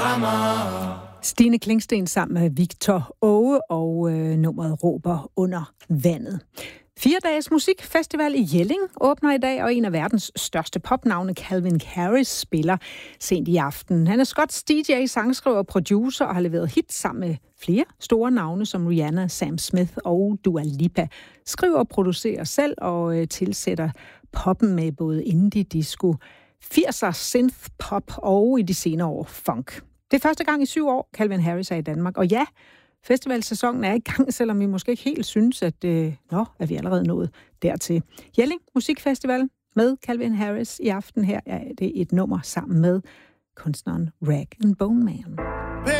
Stine Klingsten sammen med Victor Åge og nummeret Råber under vandet. 4-dages musikfestival i Jelling åbner i dag, og en af verdens største popnavne, Calvin Harris, spiller sent i aften. Han er skotsk DJ, sangskriver og producer og har leveret hits sammen med flere store navne som Rihanna, Sam Smith og Dua Lipa. Skriver og producerer selv og tilsætter poppen med både indie, disco, 80'er, synth, pop og i de senere år funk. Det er første gang i 7 år, Calvin Harris er i Danmark. Og ja, festivalsæsonen er i gang, selvom vi måske ikke helt synes, at er vi allerede nået dertil. Jelling Musikfestival med Calvin Harris i aften her er det et nummer sammen med kunstneren Rag & Bone Man.